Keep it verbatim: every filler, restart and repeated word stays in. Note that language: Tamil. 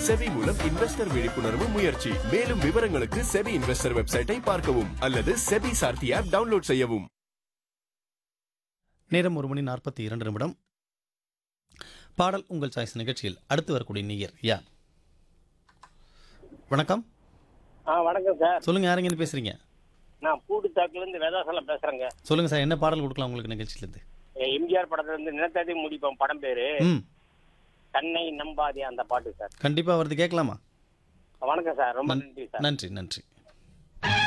செபி மூலம் இன்வெஸ்டர் விழிப்புணர்வு முயற்சி. மேலும் விவரங்களுக்கு செபி இன்வெஸ்டர் வெப்சைட்டை பார்க்கவும் அல்லது செபி சார்த்தி ஆப் டவுன்லோட் செய்யவும். நேரம் ஒரு மணி நாற்பத்தி இரண்டு நிமிடம். பாடல் உங்கள் சாய்ஸ் நிகழ்ச்சியில் அடுத்து வரக்கூடிய நீயர் யார்? வணக்கம். ஆ வணக்கம் சார். சொல்லுங்க, யாருங்க பேசுறீங்க? நான் பூட்டுத்தாக்குலேருந்து வேதாசலம் பேசுறேங்க. சொல்லுங்க சார், என்ன பாடல் கொடுக்கலாம் உங்களுக்கு நிகழ்ச்சியிலேருந்து? எம்ஜிஆர் படத்துல இருந்து நினைத்ததை முடிப்போம் படம் பேரு ம் கண்ணை நம்பாதே அந்த பாட்டு சார். கண்டிப்பாக வருது, கேட்கலாமா? வணக்கம் சார், ரொம்ப நன்றி சார். நன்றி நன்றி.